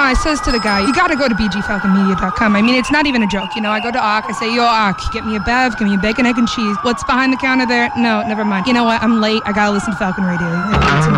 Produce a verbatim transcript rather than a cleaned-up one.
I says to the guy, you got to go to b g falcon media dot com. I mean, it's not even a joke. You know, I go to Ak, I say, yo, Ak, get me a bev, give me a bacon, egg, and cheese. What's behind the counter there? No, never mind. You know what? I'm late. I got to listen to Falcon Radio. It's